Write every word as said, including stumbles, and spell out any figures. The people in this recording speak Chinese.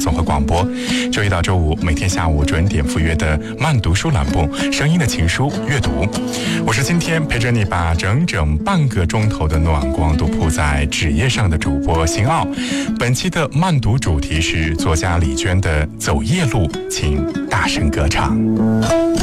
综合广播，周一到周五每天下午准点赴约的慢读书栏目《声音的情书》阅读。我是今天陪着你把整整半个钟头的暖光都铺在纸页上的主播辛奥。本期的慢读主题是作家李娟的《走夜路》，请大声歌唱。